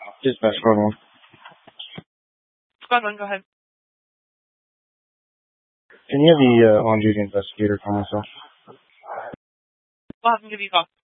Dispatch, go on. Squad 1, go ahead. Can you have the on-duty investigator call myself? We'll have him give you a call.